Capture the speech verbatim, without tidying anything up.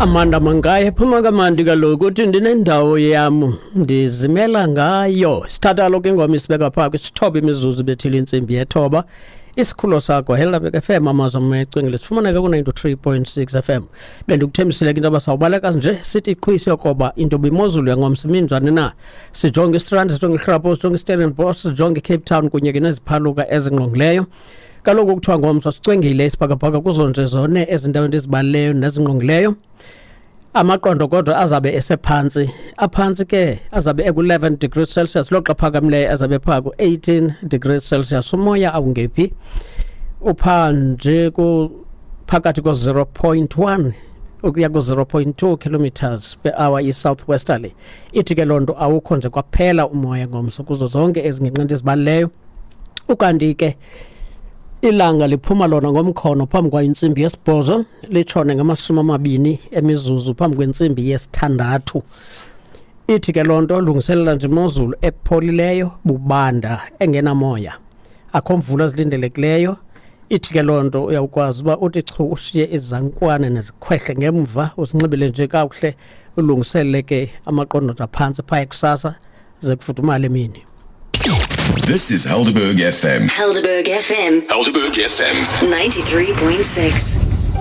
Amanda Mangaye phuma kamandi kaloku uthi ndinendawo yami ndizimela ngayo. Sithatha lokho ingoma isibeka phaa kwisithoba imizuzu bethile intsimbi yethoba. Isikhulo sakho Helabek F M amazwi amecingile sifumaneka ku ninety-three point six F M. Bendikuthembisile into abasawubaleka nje sithi iqhwisi yokoba into bimozulu yangomsiminjani na. Sijonge istrand, sijonge iHrapo, sijonge iStellenbosch, sijonge iCape Town kunye neziphaluka ezingqongileyo. Kaloku kuthiwa ngomso sicwengile isibhakabhaka kuzo nje zone ezindaweni ezibalileyo nezingqongileyo. Amaqondo kodwa azabe esephansi aphansi ke azabe eku eleven degrees Celsius loxa phakamileyo azabe phaa ku eighteen degrees Celsius. Umoya awungephi uphanje ku phakathi ko zero point one ukuya ku zero point two kilometers per hour i-southwesterly. Ithi ke lonto awukho nje kwaphela umoya ngomso kuzo zonke ezingenqindi ezibalileyo. Ukanti ke ilanga liphuma lona ngomkhono phambi kwa intsimbi yesibhozo litshone ngamasumi amabini emizuzu phambi kwentsimbi yesithandathu. Ithi ke lonto lungiselela nje imozulu epholileyo bubanda engenamoya akho mvula zilindelekileyo. Ithi ke lonto uyakwazi uba uthi chu ushiye izankwane nezikhwehle ngemva usinxibele nje kakuhle ulungiselele ke amaqondo aphansi phaa ekusasa ze kufudumala emini. This is Helderberg F M. Helderberg F M. Helderberg F M. ninety-three point six.